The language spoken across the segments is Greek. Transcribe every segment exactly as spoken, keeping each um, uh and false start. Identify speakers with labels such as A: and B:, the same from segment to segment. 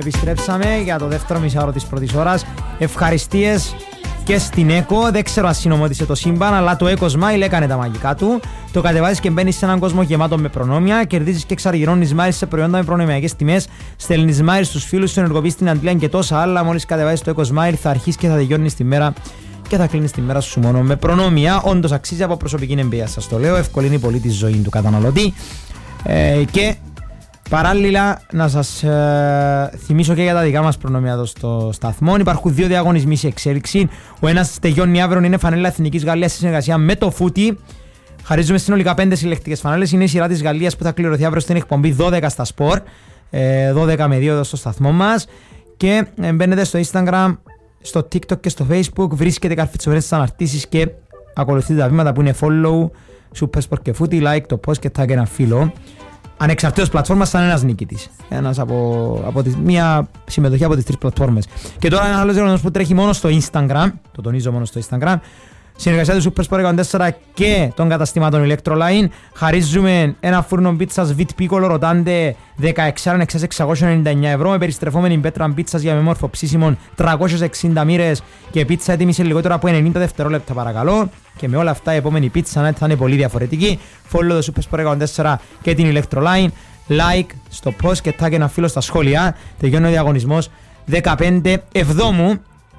A: Επιστρέψαμε για το δεύτερο μισάωρο της πρώτης ώρας. Ευχαριστίες και στην ΕΚΟ. Δεν ξέρω αν συνομώτησε το σύμπαν, αλλά το ΕΚΟ Smile έκανε τα μαγικά του. Το κατεβάζεις και μπαίνεις σε έναν κόσμο γεμάτο με προνόμια. Κερδίζεις και εξαργυρώνεις Smile σε προϊόντα με προνομιακές τιμές. Στέλνεις Smile στους φίλους σου, ενεργοποιείς την αντλία και τόσα άλλα. Μόλις κατεβάζεις το ΕΚΟ Smile, θα αρχίσεις και θα τελειώνεις τη μέρα και θα κλείνεις τη μέρα σου μόνο με προνόμια. Όντως αξίζει από προσωπική εμπειρία, σας το λέω. Ευκολύνει πολύ τη ζωή του καταναλωτή. Ε, και παράλληλα, να σας ε, θυμίσω και για τα δικά μας προνόμια εδώ στο σταθμό. Υπάρχουν δύο διαγωνισμοί σε εξέλιξη. Ο ένας τελειώνει αύριο, είναι φανέλα Εθνικής Γαλλίας σε συνεργασία με το Φούτι. Χαρίζουμε συνολικά πέντε συλλεκτικές φανέλες. Είναι η σειρά της Γαλλίας που θα κληρωθεί αύριο στην εκπομπή δώδεκα στα Σπορ. Ε, δώδεκα με δύο εδώ στο σταθμό μας. Και ε, μπαίνετε στο Instagram, στο TikTok και στο Facebook. Βρίσκετε καρφιτσοβέρες στις αναρτήσεις και ακολουθείτε τα βήματα που είναι follow, Supersport και Footy, like το post και tag ένα φίλο. Ανεξαρτήτως πλατφόρμας, σαν ένας νικητής. Ένας από, από τις, μια συμμετοχή από τις τρεις πλατφόρμες. Και τώρα ένα άλλος διαγωνισμός που τρέχει μόνο στο Instagram. Το τονίζω μόνο στο Instagram. Συνεργασία του Supersport εκατόν τέσσερα και των καταστημάτων Electroline. Χαρίζουμε ένα φούρνο πίτσας Vit Piccolo Rotante δεκαέξι εξ εξακόσια ενενήντα εννιά ευρώ με περιστρεφόμενη πέτρα πίτσας για μεμόρφο ψήσιμο τριακόσιες εξήντα μοίρες και πίτσα έτοιμη σε λιγότερο από ενενήντα δευτερόλεπτα παρακαλώ. Και με όλα αυτά η επόμενη πίτσα θα είναι πολύ διαφορετική. Follow το Supersport εκατόν τέσσερα και την Electroline. Like στο post και tag ένα φίλο στα σχόλια. Τελειώνει ο διαγωνισμός δεκαπέντε εβδόμου.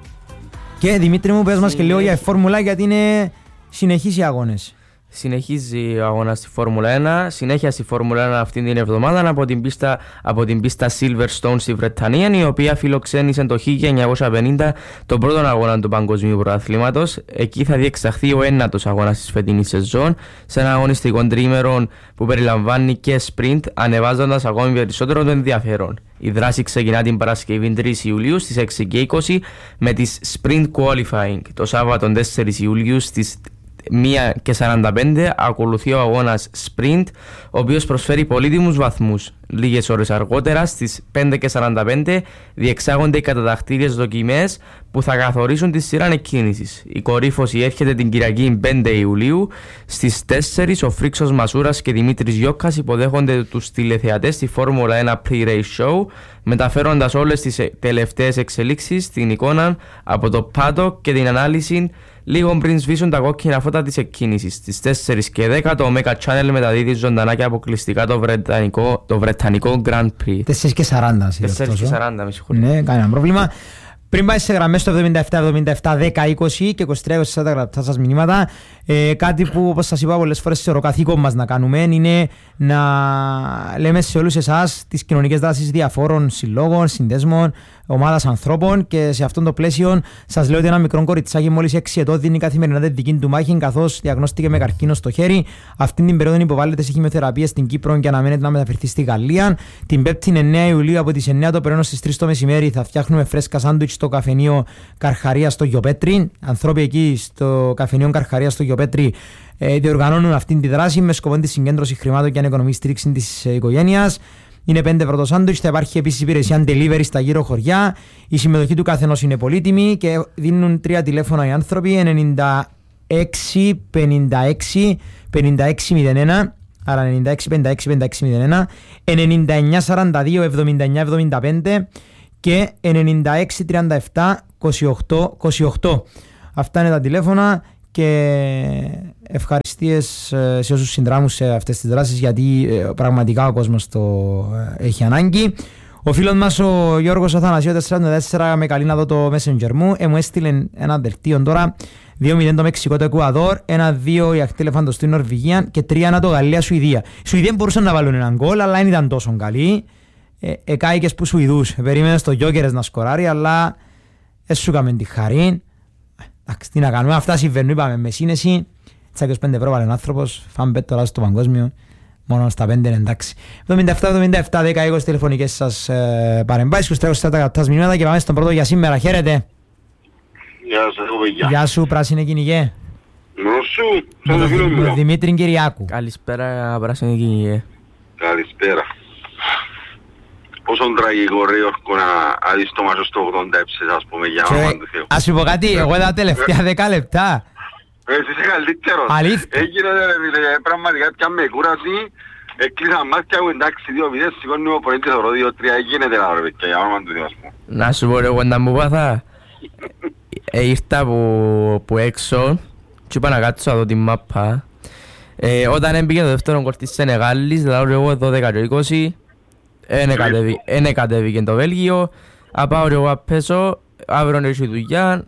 A: Και Δημήτρη μου, πες μας και λίγο για η Φόρμουλα, γιατί είναι συνεχείς οι αγώνες.
B: Συνεχίζει ο αγώνας στη Φόρμουλα ένα, συνέχεια στη Φόρμουλα ένα αυτήν την εβδομάδα από την πίστα, από την πίστα Silverstone στη Βρετανία, η οποία φιλοξένησε το χίλια εννιακόσια πενήντα τον πρώτο αγώνα του Παγκοσμίου Πρωταθλήματος. Εκεί θα διεξαχθεί ο ένατος αγώνας της φετινής σεζόν, σε ένα αγωνιστικό τρίμερο που περιλαμβάνει και sprint, ανεβάζοντας ακόμη περισσότερο το ενδιαφέρον. Η δράση ξεκινά την Παρασκευή τρεις Ιουλίου στις έξι και είκοσι με τις Sprint Qualifying. Το Σάββατο τέσσερις Ιουλίου στις μία και σαράντα πέντε ακολουθεί ο αγώνας Sprint, ο οποίος προσφέρει πολύτιμους βαθμούς. Λίγες ώρες αργότερα, στις πέντε και σαράντα πέντε, διεξάγονται οι κατατακτήριες δοκιμές που θα καθορίσουν τη σειρά εκκίνησης. Η κορύφωση έρχεται την Κυριακή πέντε Ιουλίου. Στις τέσσερις ο Φρίξος Μασούρας και Δημήτρης Γιώκας υποδέχονται τους τηλεθεατές στη Φόρμουλα ένα Pre-Race Show, μεταφέροντας όλες τις τελευταίες εξελίξεις στην εικόνα από το Paddock και την ανάλυση λίγο πριν σβήσουν τα κόκκινα φώτα της εκκίνησης. Στις τέσσερις και δέκα το Omega Channel μεταδίδει ζωντανά και αποκλειστικά το βρετανικό, το βρετανικό Grand Prix.
A: τέσσερις και σαράντα.
B: τέσσερις και σαράντα, με συγχωρείτε.
A: Ναι, κανένα πρόβλημα. Πριν πάει σε γραμμές στο εβδομήντα επτά εβδομήντα επτά δέκα είκοσι και είκοσι τρία είκοσι τέσσερα γραπτά σας μηνύματα, ε, κάτι που όπως σας είπα πολλές φορές θεωρώ καθήκον μας να κάνουμε είναι να λέμε σε όλους εσάς τις κοινωνικές δράσεις διαφόρων συλλόγων, συνδέσμων, ομάδας ανθρώπων, και σε αυτόν το πλαίσιο σας λέω ότι ένα μικρό κοριτσάκι μόλις έξι ετών δίνει καθημερινά τη δική του μάχη, καθώς διαγνώστηκε με καρκίνο στο χέρι. Αυτή την περίοδο υποβάλλεται σε χημειοθεραπεία στην Κύπρο και αναμένεται να μεταφερθεί στη Γαλλία. Την Πέμπτη εννέα Ιουλίου από τις εννέα το πρωί στις τρεις το μεσημέρι θα φτιάχνουμε φρέσκα σάντουιτς στο καφενείο Καρχαρία στο Γιοπέτρι. Ανθρώποι εκεί στο καφενείο Καρχαρία στο Γιοπέτρι ε, διοργανώνουν αυτή τη δράση με σκοπό τη συγκέντρωση χρημάτων και ανεκονομή στήριξη της οικογένειας. Είναι πέντε ευρώ το σάντουιτς, θα υπάρχει επίσης υπηρεσία delivery στα γύρω χωριά. Η συμμετοχή του καθενός είναι πολύτιμη και δίνουν τρία τηλέφωνα οι άνθρωποι: ενενήντα έξι πενήντα έξι πενήντα έξι μηδέν ένα, άρα ενενήντα έξι πενήντα έξι πενήντα έξι μηδέν ένα, ενενήντα εννιά σαράντα δύο εβδομήντα εννιά εβδομήντα πέντε και ενενήντα έξι τριάντα επτά είκοσι οκτώ είκοσι οκτώ. Αυτά είναι τα τηλέφωνα. Και ευχαριστίες σε όσους συνδράμουν σε αυτές τις δράσεις, γιατί πραγματικά ο κόσμος το έχει ανάγκη. Ο φίλος μας ο Γιώργος Αθανασίου τέσσερα τέσσερα με καλεί να δω το Messenger μου, ε, μου έστειλε ένα δελτίο τώρα: δύο μηδέν το Μεξικό το Εκουαδόρ, ένα δύο η ακτή ελεφάντο στην Νορβηγία και τρία ένα το Γαλλία Σουηδία. Οι Σουηδοί μπορούσαν να βάλουν έναν γκολ, αλλά δεν ήταν τόσο καλοί. Ε, εκάηκες που Σουηδούς, περίμενες το Γιόκερες να σκοράρει, αλλά έσουκαμε τη χαρή. Εντάξει, τι να κάνουμε, αυτά συμβαίνουν, είπαμε με σύνεση. είκοσι πέντε ευρώ βάλε ο άνθρωπος, φάμε πέτ τώρα στο παγκόσμιο, μόνο στα πέντε είναι εντάξει. εβδομήντα επτά εβδομήντα επτά δέκα είκοσι τηλεφωνικές σας ε, παρεμβάσεις, είκοσι τρία είκοσι τέσσερα γραπτά μηνύματα και πάμε στον πρώτο για σήμερα. Χαίρετε.
C: Γεια σας, εγώ παιδιά.
A: Γεια σου, πράσινη κυνηγέ.
C: Μόνος σου, σαν το φίλο μου.
A: Δημήτρη Κυριάκου.
B: Καλησπέρα, πράσινη κυνηγέ.
C: Καλησπέρα. Πόσο τραγικό ρε Γιώργο να αδείς το μάτσο στο ογδόντα έψες, ας πούμε, για να του Θεού.
A: Ας σου πω κάτι, εγώ τα τελευταία δέκα λεπτά.
C: Εσύ είσαι καλύτερος.
A: Αλήθεια.
C: Έγινε πραγματικά πια με κούραση Έκλεισα μάτια μου, εντάξει, δύο μηδέν, σηκώνει ο πονέντης θωρώ δύο τρία, γίνεται να ρε παιδιά, για όνομα του Θεού, ας πούμε.
B: Να σου πω εγώ να μου πάθα. Ε, ήρθα από, από έξω και είπα να κάτσω να δω την μάπα. Ε, όταν έμπηκε το δεύτερο γκολ της Σενεγάλης, δηλαδή εγώ δώδεκα και είκοσι, δεν κατέβηκε το Βέλγιο. Απάω και εγώ απ' πέσω, αύριο έχει δουλειά,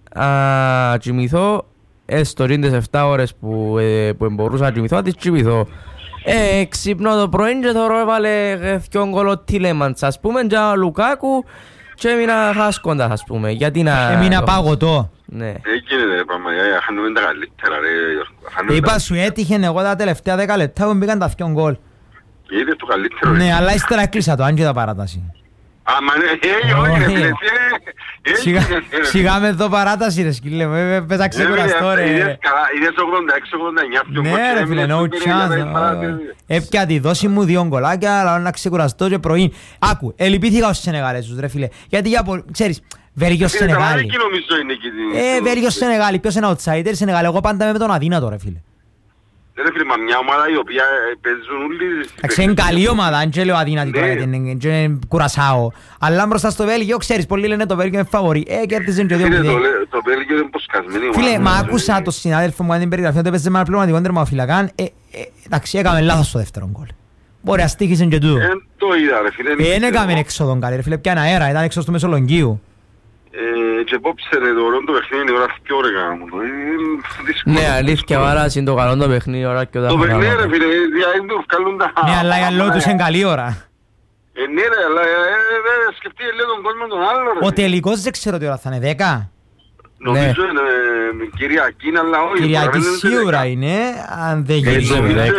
B: να κοιμηθώ. Έστω τις επτά ώρες που, ε, που μπορούσα να κοιμηθώ, να τις κοιμηθώ. Ε, ξυπνώ το πρωί και τώρα έβαλε δυο γκολ ο Τίλεμαντς, ας πούμε, και ο Λουκάκου και έμεινα χάσκοντας, ας πούμε. Γιατί να...
A: Έμεινα πάγωτο.
B: Ναι.
C: Έγινε ρε Παμαγιά, χάνουμε τα καλύτερα ρε.
A: Είπα σου έτυχε εγώ τα τελευταία δέκα λεπτά που μπήκαν τα δυο γκολ.
C: Είδες το καλύτερο.
A: Ναι, αλλά ύστερα έκλεισα το, αν και τα παράταση.
C: Άμα ναι, όχι ρε φίλε,
A: σιγά με εδώ παράταση ρε σκύλε, πες να ξεκουραστώ ρε.
C: Είδες ογδόντα έξι ογδόντα εννιά.
A: Ναι ρε φίλε, no chance. Έπια τη δόση μου δύο γκολάκια, αλλά να ξεκουραστώ και πρωί. Άκου, ελυπήθηκα ως Σενεγαλέζους ρε φίλε, γιατί για πολύ, ξέρεις, Βέλγιο Σενεγάλη. Ε, Βέλγιο Σενεγάλη, ποιος είναι outsider, Σενεγάλη, εγώ πάντα με τον αδύνατο ρε φίλε.
C: Ρε φίλε, μα μια ομάδα η οποία παίζουν όλοι...
A: Εντάξει, είναι καλή ομάδα, αν και λέω αδύνατη τώρα γιατί είναι κουρασάω. Αλλά μπροστά στο Βέλγιο, ξέρεις, πολλοί λένε το Βέλγιο είναι φαβορί. Ε, κέρδισαν και δύο μηδέν.
C: Το Βέλγιο είναι ποσκασμένη ομάδα.
A: Φίλε, μα άκουσα το συνάδελφο μου αν την περιγραφή ότι παίζε με ένα πληρωματικό τερματοφυλακάν. Εντάξει, έκαμε λάθος στο δεύτερο γκολ. Μπορεί να στήχησαν και τούτο.
C: Εν το είδα ρε φίλε.
A: Ε, δεν έκαμε έξοδον καλή ρε φίλε, πιάνε αέρα, ήταν έξω στο Μεσολογγίου.
C: Και απόψε ρε το ωραίο το παιχνίδι ώρα και ώρα κάναμε.
B: Ναι, αλήθεια βάρας είναι το καλό το παιχνίδι ώρα και ώρα.
C: Το παιχνίδι ρε φίλε, διάει το βγάλουν τα...
A: Ναι, αλλά για λόγω τους είναι καλή ώρα.
C: Ναι ρε, αλλά σκεφτεί λίγο τον κόσμο τον άλλο ρε.
A: Ο τελικός δεν ξέρω τι ώρα θα είναι, δέκα.
C: Νομίζω είναι Κυριακή, αλλά όχι.
A: Κυριακή σίγουρα είναι, αν δεν γυρίζει.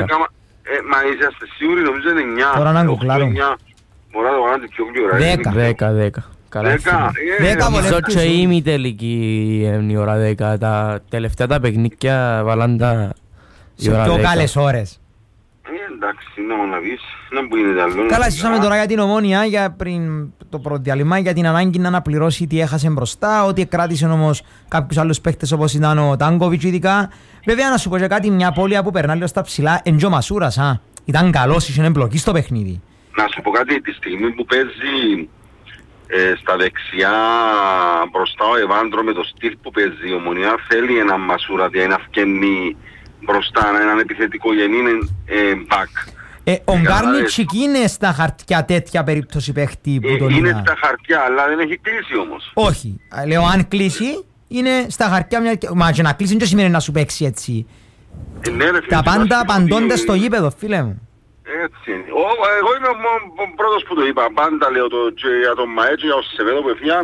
C: Μα είσαστε σίγουροι, νομίζω είναι εννιά.
A: Τώρα να κουκλάρω.
C: Μπορώ να το κάνετε πιο γλυόρα.
A: Δέκα.
B: Δέκα, δέκα.
A: Δέκα
B: Νομίζω και η ημιτελική είναι η ώρα δέκα. Τα τελευταία τα παιχνίκια βάλαν τα η ώρα
A: δέκα. Σε πιο
B: δέκα.
A: καλές ώρες.
C: Εντάξει, να μου να πεις. Να που είναι άλλο.
A: Καλά, συζητάμε τώρα για την Ομόνια, για πριν το πρώτο διάλειμμα, για την ανάγκη να αναπληρώσει τι έχασε μπροστά, ότι κράτησε όμως κάποιους άλλους παίχτες όπως ήταν ο Τάνκοβιτς ειδικά. Βέβαια να σου πω και κάτι, μια πόλη που περνά λίγο στα ψηλά, εν ο Μασούρας, α. Ήταν καλός, είχε εμπλοκή στο παιχνίδι.
C: Να σου πω κάτι, τη στιγμή που παίζει ε, στα δεξιά μπροστά ο Εβάντρο με το στυλ που παίζει η Ομονία, θέλει έναν Μασούρα, δηλαδή να φκένει μπροστά, έναν επιθετικό γενή ε, back.
A: Ε, ο Γκάρνιτσικ είναι στα χαρτιά τέτοια περίπτωση παίχτη που
C: ε,
A: τον
C: είναι
A: είδα.
C: στα χαρτιά, αλλά δεν έχει κλείσει όμως.
A: Όχι. Λέω αν κλείσει, είναι στα χαρτιά μια... Μα και να κλείσει δεν σημαίνει να σου παίξει έτσι.
C: Ε, ναι, ρε, φίλε,
A: τα πάντα παντώνται
C: ότι...
A: στο γήπεδο, φίλε μου.
C: Έτσι είναι. Ο, εγώ είμαι ο πρώτος που το είπα. Πάντα λέω το και για τον Μαέ και για ο Σεβέδο που έφυγαν.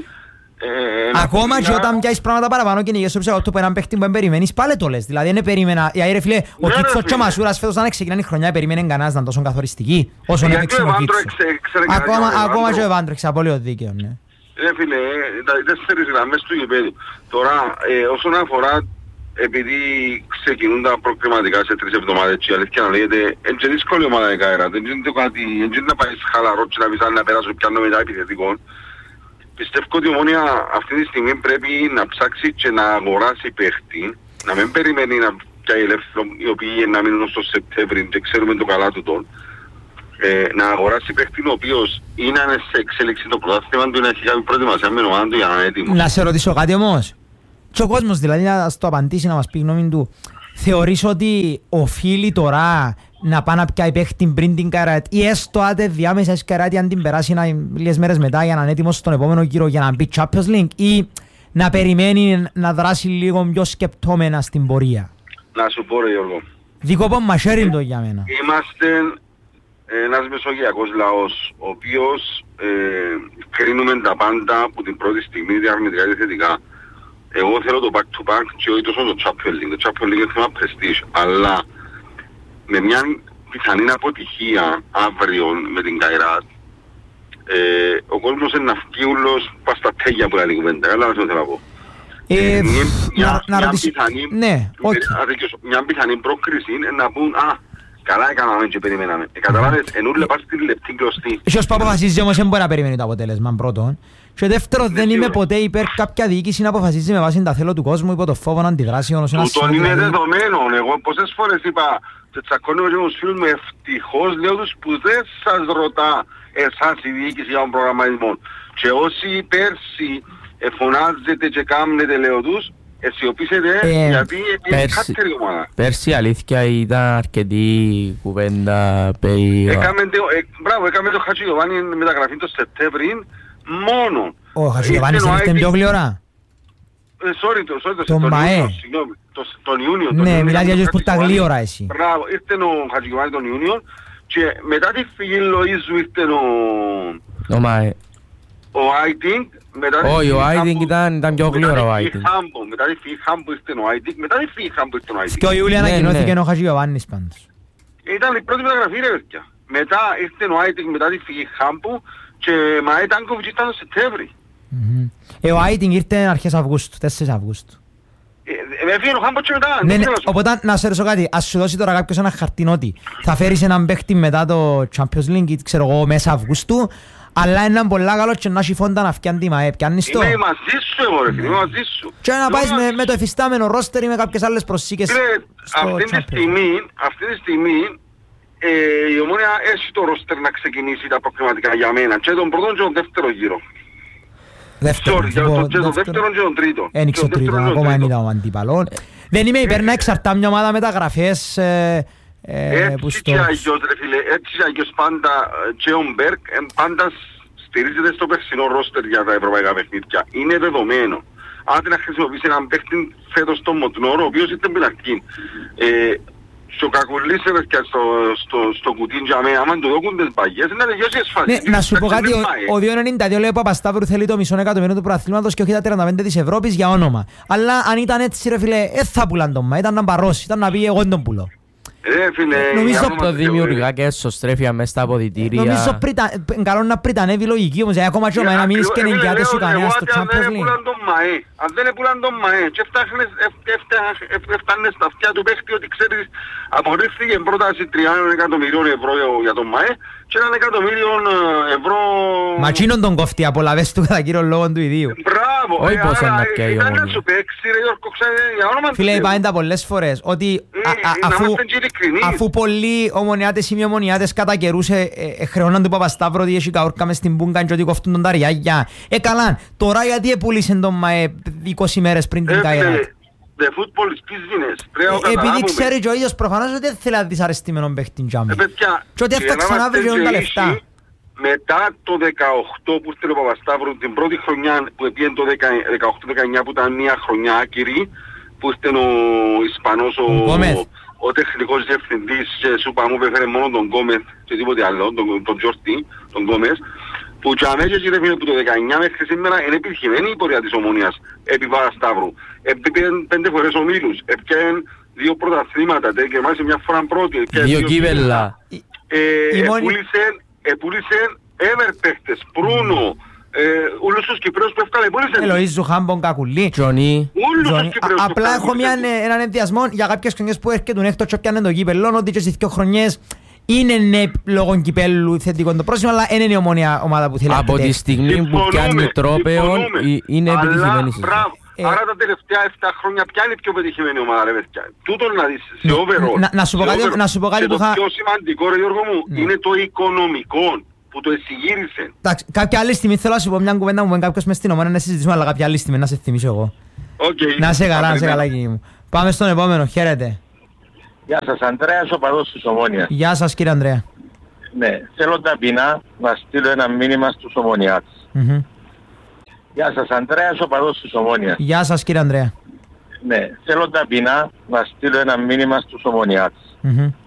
C: Ε,
A: Ακόμα και όταν πιάσεις πράγματα παραπάνω και νίγες στο που έναν παίχτη που δεν περιμένεις, πάλι το λες. Δηλαδή δεν περίμενα. Γιατί ρε φίλε, ο Κίτσος και ο Μασούρας φέτος όταν ξεκινάνε η χρονιά περίμενε κανένας να είναι τόσο καθοριστική όσο είναι παίξιμο ο Κίτσος. Ακόμα και ο Εβάντρο έχεις απόλυτο δίκαιο, ναι.
C: Ρε φίλε, τα τέσσερις γραμμές του γηπέδου. Τώρα, όσον αφορά, επειδή ξεκινούν τα προκριματικά σε τρεις εβδομάδες και η αλήθεια να λέγεται, είναι και δύσκολη ομάδα η Καέρα. Δεν είναι κάτι, δεν είναι να πάει χαλαρό και να πεις αν να περάσω πιάνω μετά επιθετικών. Πιστεύω ότι η Ομόνια αυτή τη στιγμή πρέπει να ψάξει και να αγοράσει παίχτη, να μην περιμένει να πιάει ελεύθερο, οι οποίοι να μείνουν στο Σεπτέμβρη και ξέρουμε το καλά του τον. Ε, να αγοράσει παίχτη ο οποίος είναι σε εξέλιξη το πρωτάθλημα του, να έχει κάνει προετοιμασία με ομάδα του για να είναι έτοιμος.
A: Να σε ρωτήσω κάτι όμως. Και ο κόσμος δηλαδή να στο απαντήσει, να μας πει γνώμη του. Θεωρείς ότι οφείλει τώρα να πάει να πιάει παίχτη πριν την Καράτη ή έστω άτε διάμεσα της Καράτη αν την περάσει λίγες μέρες μετά για να είναι έτοιμος στον επόμενο γύρο για να μπει Champions League ή να περιμένει να δράσει λίγο πιο σκεπτόμενα στην πορεία.
C: Να σου πω ρε Γιώργο.
A: Δικό μαχαίρι το για μένα.
C: Είμαστε ένας μεσογειακός λαός ο οποίος ε, κρίνουμε τα πάντα από την πρώτη στιγμή διαρνητικά και θετικά. Εγώ θέλω το back to back και όχι τόσο το Champions League. Το Champions League είναι θέμα prestige, αλλά με μια πιθανή αποτυχία αύριο με την Καϊράτ, ε, ο κόσμος είναι ναυκίουλος πας στα τέγια που λέει κουβέντα. Καλά να θέλω να πω.
A: Ε,
C: ε, μια, μια,
A: να,
C: μια,
A: να
C: πιθανή,
A: ναι,
C: okay. μια πιθανή πρόκριση είναι να πούν «Α, καλά έκαναμε και περιμέναμε». Ε, καταλάβες, εννοούν πας στη λεπτή κλωστή.
A: Ποιος που αποφασίζει όμως δεν μπορεί να περιμένει το αποτέλεσμα πρώτον. Και δεύτερο, δεν είμαι ποτέ υπέρ κάποια διοίκηση να αποφασίζει με βάση τα θέλω του κόσμου υπό το φόβο να αντιδράσει.
C: Τούτον είναι δεδομένο. Εγώ πόσες φορές είπα και τσακώνομαι και με τους φίλους μου, ευτυχώς λέω τους που δεν σας ρωτά εσάς η διοίκηση για τον προγραμματισμό. Και όσοι πέρσι φωνάζετε και κάνετε, λέω τους, αισιοπίσετε
A: Ε,
C: γιατί είναι
B: πέρσι-
C: κάτι ομάδα.
B: Πέρσι αλήθεια ήταν αρκετή κουβέντα περί...
C: Έκαμε το- ε, Μπράβο, έκαμε το Χατζηγιοβάνι μεταγραφή το Σεπτέμβρη μόνο.
A: Ο Χατζηγιοβάνης
C: Ήρθε ο
A: ήρθε
C: Άιτικ-
A: πιο γλυόρα.
C: Ε, sorry, το, sorry, το,
A: Τον
C: τον
A: Μαέ.
C: Ιούνιο, συγγνώμη, το- τον Ιούνιο. τον
A: Ναι,
C: Ιούνιο
A: μιλάς για
C: ήταν
A: τους
C: ο
A: που τα
C: Χατζηγιοβάνης.
A: γλύωρα εσύ.
C: Μπράβο, ήρθε ο Χατζηγιοβάνη τον Ιούνιο και μετά τη φυγή Λοΐζου ήρθε ο,
B: Ο Μαέ.
C: ο Άιτινγκ. μετά τη
B: Όχι,
C: φυγή
B: ο Άιτινγκ
C: Χάμπου-
B: ήταν- ήταν πιο γλύωρα ο
C: μετά τη φυγή
B: Άιτινγκ.
C: Χάμπου, μετά τη φυγή Χάμπου ήρθε ο Άιτινγκ, μετά τη φυγή Χάμπου ήρθε ο Άιτινγκ.
A: Και ο Ιούλια
B: Ναι,
A: ανακοινώθηκε
B: ναι.
A: ο Χατζηγιοβάνης πάντως.
C: Ήταν η πρώτη μεταγραφή ρε παιδιά. Μετά ήρθε ο Άιτινγκ μετά τη φυγή Χάμπου και Μαέ Τάνκοβιτς ήταν το Σεπτέμβρη.
A: Μμμ. Ε, ο Άιτινγκ ήρθε αρχές Αυγούστου, τέσσερις Αυγούστου.
C: Ε, Έφυγε ο Χάμπος και μετά.
A: Ναι,
C: δεν
A: ναι,
C: θέλω να σου πω.
A: οπότε να σε ρωτήσω κάτι, ας σου δώσει τώρα κάποιος ένα χαρτί ότι θα φέρεις έναν παίχτη μετά το Champions League ή ξέρω εγώ μέσα Αυγούστου, αλλά έναν πολλά καλό και να έχει φόντα να φτιάνει τη ΜΑΕ, πιάνεις το.
C: Είμαι μαζί σου εγώ ρε φίλε, είμαι μαζί σου.
A: Και να
C: Είμαι
A: πάεις με,
C: μαζί
A: με το
C: σου.
A: εφιστάμενο ρόστερ ή με κάποιες άλλες προσήκες
C: Φίλε,
A: στο
C: αυτή τη
A: Champions League.
C: στιγμή, αυτή τη στιγμή ε, η Ομόνια έχει το ρόστερ να ξεκινήσει τα προκριματικά για μένα και τον πρώτο και τον δεύτερο γύρο.
A: Δεύτερο,
C: Sorry, και
A: εγώ,
C: τον- και τον δεύτερο και τον τρίτο.
A: Ένιξε
C: Και
A: ο
C: τον
A: τρίτο,
C: δεύτερο και τον
A: ακόμα δεν
C: τρίτο.
A: είδα ο αντίπαλο. Δεν είμαι υπέρ να εξαρτά μια ομάδα μεταγραφές ε, ε, που
C: Έτσι
A: στο...
C: και αγιώς ρε φίλε, έτσι και αγιώς πάντα ε, και ο Μπέρκ ε, πάντα στηρίζεται στο περσινό ρόστερ για τα ευρωπαϊκά παιχνίδια. Είναι δεδομένο. Άντε να χρησιμοποιήσει έναν παίκτη φέτος τον Μοτνόρο, ο οποίος ήταν πιλαρκή. Ε, στο κακουλής ρε παιδιά στο, στο, στο κουτί για μένα, άμα του δώκουν τις παγιές, να τελειώσει ασφαλή.
A: Ναι, να σου πω κάτι, ο- ο δύο ενενήντα δύο λέει ο Παπασταύρου θέλει το μισό εκατομμύριο του προαθλήματος και όχι τα τριάντα πέντε της Ευρώπης για όνομα. Αλλά αν ήταν έτσι ρε φίλε, δεν θα πουλάν τον μα, ήταν να μπαρώσει, ήταν να πει εγώ τον πουλώ.
C: Ρε φίλε,
A: Νομίζω
C: άμα
B: Το
C: μας
B: δημιουργά και εσωστρέφεια μες στα αποδυτήρια.
A: Νομίζω πριτα- ε, καλό να πριτανεύει η λογική όμως, ε, ακόμα και ο
C: Ε,
A: Μαέ να μείνεις
C: ακριβώς,
A: και να
C: ε,
A: εγγυάται
C: λέω,
A: σου
C: εγώ,
A: κανένα στο
C: ότι αν δεν
A: Champions League.
C: έπουλαν τον ΜΑΕ, αν δεν έπουλαν τον ΜΑΕ και έφταχνες- έφ- έφτα- έφ- έφτανε στα αυτιά του παίχτη ότι ξέρεις απορρίφθηκε πρόταση τριών εκατομμυρίων ευρώ για τον ΜΑΕ και έναν εκατομμύριο ευρώ...
A: Μα εκείνον τον κοφτεί, απολαβές του κατά κύριο λόγο του ιδίου.
C: Μπράβο!
B: Όχι
C: ε,
B: πως
C: άρα,
B: είναι
C: ε,
B: πια η
C: ήταν να
B: Ομόνοια.
C: σου παίξει ρε Γιώργο, ξέρε, για όνομα του
A: Φίλε,
C: Θεού.
A: είπαμε τα πολλές φορές ότι
C: Ε,
A: α- α-
C: να
A: αφού,
C: είμαστε και ειλικρινείς.
A: αφού πολλοί ομονιάτες ή μη ομονιάτες κατά καιρούς ε, ε, χρεώναν του Παπασταύρου ότι έχει καούρκα μες στην πούγκα και ότι κοφτούν τον ταριάγια. Ε, καλά, τώρα γιατί επούλησαν τον ΜΑΕ είκοσι μέρες πριν την
C: Ε,
A: Καϊράτ.
C: φίλε, the football is business. Πρέπει να το
A: Ε, Επειδή
C: καταλάβουμε.
A: ξέρει και ο ίδιος προφανώς ότι δεν θέλει να δυσαρεστημένο παίχτη τζάμι.
C: Ε, παιδιά,
A: Και ότι
C: για
A: θα
C: να
A: ξανάβρει
C: είμαστε
A: και τα
C: και
A: λεφτά.
C: ίσοι, μετά το δεκαοκτώ που ήρθε ο Παπασταύρου, την πρώτη χρονιά που πήγαινε το δεκαοκτώ δεκαεννιά που ήταν μια χρονιά άκυρη, που ήρθε ο Ισπανός ο,
A: Ο Γκόμεθ.
C: ο τεχνικός διευθυντής και σου παμού που έφερε μόνο τον Γκόμεθ και τίποτε άλλο, τον, τον Τζόρτι, τον Γκόμεθ, που και αμέσως κύριε φίλε που το δεκαεννιά μέχρι σήμερα είναι επιτυχημένη η πορεία της Ομόνιας επί Παπασταύρου. Έπιπεν πέντε φορές ομίλους, έπιαν δύο πρωταθλήματα, τε κερμάτισε μια φορά πρώτη. έπιαν
B: Δύο κύπελλα.
C: ε,
A: Η μόνη-
C: επούλησεν, επούλησεν ever παίχτες, Προύνο, ε, όλους τους Κυπρέους που έφκαλε, επούλησεν.
A: Ελοΐζου, Χάμπον, Κακουλή.
B: Τζονί.
C: Όλους
A: Τζονί.
C: τους Κυπρέους
A: Α-
C: που
A: Απλά
C: έφκαλε,
A: έχω μια,
C: επούλησεν.
A: έναν ενδιασμό για κάποιες χρονιές που έρχεται έκτο και πιάνε το κύπελλο, ότι και στις δύο χρονιές είναι ναι λόγω κυπέλλου θετικό το πρόσημο, αλλά δεν είναι η Ομόνια ομάδα που θέλει να
B: Από τη
A: πετύχει.
B: στιγμή που
C: Συμφωνούμε,
B: πιάνει τρόπεων
C: συμφωνούμε.
B: ε, είναι
C: Αλλά,
B: επιτυχημένη σεζόν.
C: μπράβο.
A: Ε,
C: Άρα τα τελευταία επτά χρόνια ποια είναι η πιο πετυχημένη ομάδα ρε παιδιά. Τούτον να δεις σε
A: Ναι,
C: overall.
A: να- να σου πω
C: σε
A: κάτι-
C: overall.
A: να σου πω κάτι
C: Και
A: που
C: το
A: είχα-
C: πιο σημαντικό ρε Γιώργο μου
A: Ναι.
C: είναι το οικονομικό που το εισηγήρισε.
A: Εντάξει, κάποια άλλη στιγμή θέλω να σου πω μια κουβέντα που μου είπε κάποιος μες στην Ομόνια να συζητήσουμε, αλλά κάποια άλλη στιγμή να σε θυμίσω εγώ.
C: Okay.
A: Να σε καλά, να σε καλά κύριε μου. Πάμε στον επόμενο, χαίρετε.
D: Γεια σας, Ανδρέας, ο παδός της Ομόνιας.
A: Γεια σας κύριε Ανδρέα.
D: Ναι, θέλω ταπεινά να στείλω ένα μήνυμα στους Ομονιάτες.
A: Μμμ.
D: Γεια σας, Ανδρέας, ο παδός της Ομόνιας.
A: Γεια σας κύριε Ανδρέα.
D: Ναι, θέλω ταπεινά να στείλω ένα μήνυμα στους Ομονιάτες.
A: Μμμ.